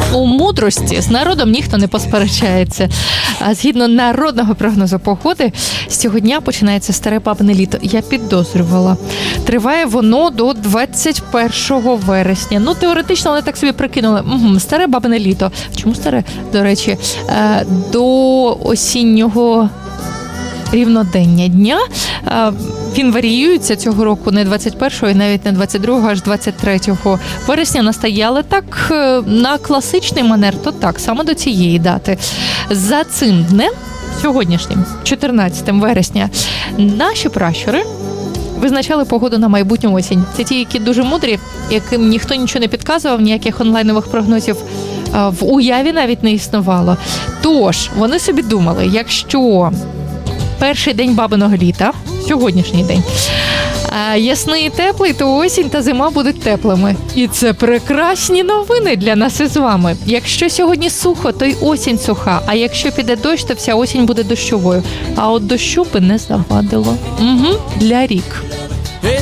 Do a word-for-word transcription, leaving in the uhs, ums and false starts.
У мудрості з народом ніхто не посперечається. А згідно народного прогнозу погоди, з цього дня починається старе бабине літо. Я підозрювала. Триває воно до двадцять першого вересня. Ну, теоретично вони так собі прикинули. Угу, старе бабине літо. Чому старе? До речі, до осіннього рівнодення дня. Він варіюється цього року не двадцять першого і навіть не двадцять другого, аж двадцять третього вересня настояли так на класичний манер, то так, саме до цієї дати. За цим днем, сьогоднішнім, чотирнадцятого вересня, наші пращури визначали погоду на майбутню осінь. Це ті, які дуже мудрі, яким ніхто нічого не підказував, ніяких онлайнових прогнозів в уяві навіть не існувало. Тож, вони собі думали, якщо перший день бабиного літа, сьогоднішній день, ясний і теплий, то осінь та зима будуть теплими. І це прекрасні новини для нас із вами. Якщо сьогодні сухо, то й осінь суха. А якщо піде дощ, то вся осінь буде дощовою. А от дощу би не завадило. Угу, для рік.